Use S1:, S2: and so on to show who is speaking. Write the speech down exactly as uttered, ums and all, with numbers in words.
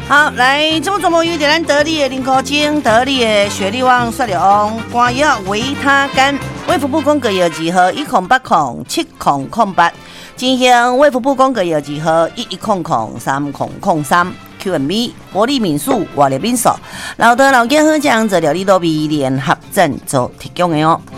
S1: 好，来，这么怎么有点得力的林口精，得力的雪利旺、率流光药维他干，卫福部公告药剂号一空八空七空空八，进行卫福部公告药剂号一一空空三空空三。Q M B 活力民宿活力民宿，老的老健喝酱这料理都比联合镇做提供的哦。